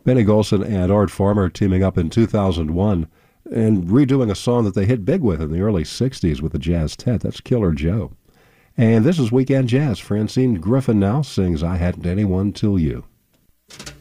Benny Golson and Art Farmer teaming up in 2001 and redoing a song that they hit big with in the early 60s with the Jazz Tet. That's Killer Joe. And this is Weekend Jazz. Francine Griffin now sings I Hadn't Anyone Till You.